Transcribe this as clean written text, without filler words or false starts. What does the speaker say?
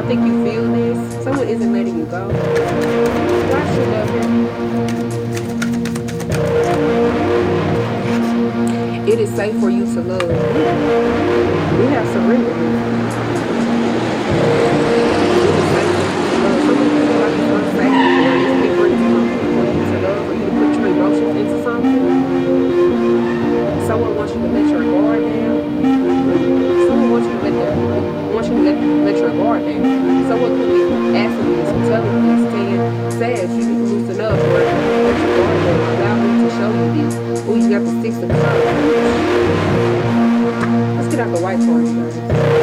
think you feel this. Someone isn't letting you go. Why should love him? It is safe for you to love. We have surrender here.